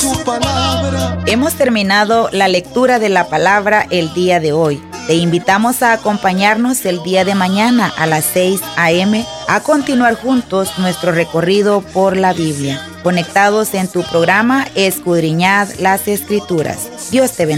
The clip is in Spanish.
Hemos terminado la lectura de la palabra el día de hoy. Te invitamos a acompañarnos el día de mañana a las 6 a.m. a continuar juntos nuestro recorrido por la Biblia. Conectados en tu programa Escudriñad las Escrituras. Dios te bendiga.